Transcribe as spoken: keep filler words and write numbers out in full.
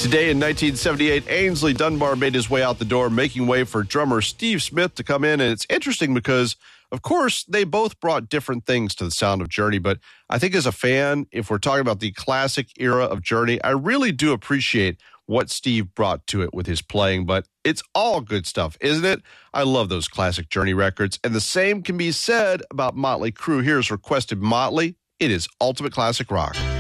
Today in nineteen seventy-eight, Ainsley Dunbar made his way out the door, making way for drummer Steve Smith to come in. And it's interesting because, of course, they both brought different things to the sound of Journey. But I think as a fan, if we're talking about the classic era of Journey, I really do appreciate what Steve brought to it with his playing. But it's all good stuff, isn't it? I love those classic Journey records. And the same can be said about Motley Crue. Here's Requested Motley. It is ultimate classic rock.